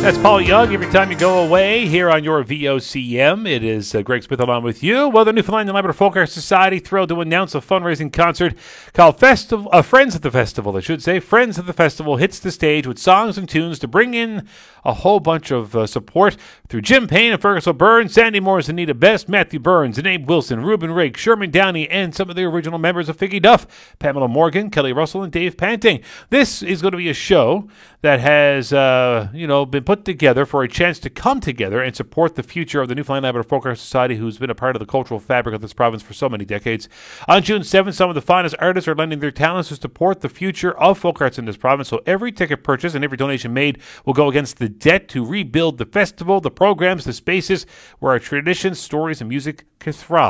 That's Paul Young. Every time you go away here on your VOCM, it is Greg Smith along with you. Well, the Newfoundland and Labrador Folk Arts Society thrilled to announce a fundraising concert called Friends of the Festival. Friends of the Festival hits the stage with songs and tunes to bring in a whole bunch of support through Jim Payne and Fergus O'Byrne, Sandy Morris, Anita Best, Matthew Burns, Abe Wilson, Reuben Rigg, Sherman Downey, and some of the original members of Figgy Duff, Pamela Morgan, Kelly Russell, and Dave Panting. This is going to be a show that has, been put together for a chance to come together and support the future of the Newfoundland Labrador Folk Arts Society, who's been a part of the cultural fabric of this province for so many decades. On June 7th, some of the finest artists are lending their talents to support the future of folk arts in this province, so every ticket purchase and every donation made will go against the debt to rebuild the festival, the programs, the spaces where our traditions, stories, and music can thrive.